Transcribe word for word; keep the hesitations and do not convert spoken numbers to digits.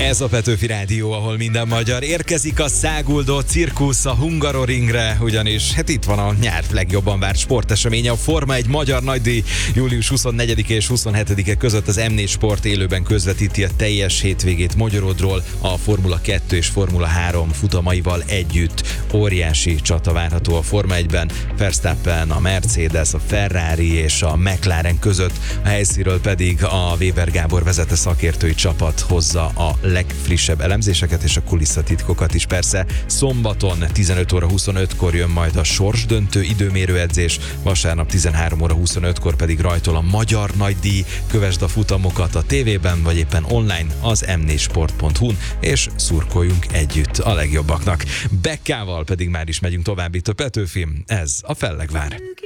Ez a Petőfi Rádió, ahol minden magyar. Érkezik a száguldó cirkusz a Hungaroringre, ugyanis hát itt van a nyár legjobban várt sporteseménye, a Forma egy magyar nagydíj. Július huszonnegyedike és huszonhetedike között az em négy Sport élőben közvetíti a teljes hétvégét Magyaródról a Formula kettő és Formula három futamaival együtt. Óriási csata várható a Forma egyben, Verstappen, a Mercedes, a Ferrari és a McLaren között. A helyszínről pedig a Weber Gábor vezette szakértői csapat hozza a legfrissebb elemzéseket és a kulisszatitkokat is. Persze szombaton tizenöt óra huszonötkor jön majd a sorsdöntő időmérőedzés, vasárnap tizenhárom óra huszonötkor pedig rajtol a magyar nagydíj. Kövesd a futamokat a tévében, vagy éppen online az em négy sport pont hu-n, és szurkoljunk együtt a legjobbaknak. Bekkával pedig már is megyünk tovább itt a Petőfin. Ez a Fellegvár.